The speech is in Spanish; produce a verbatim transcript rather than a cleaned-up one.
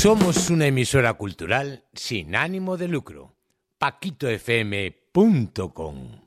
Somos una emisora cultural sin ánimo de lucro. paquito f m punto com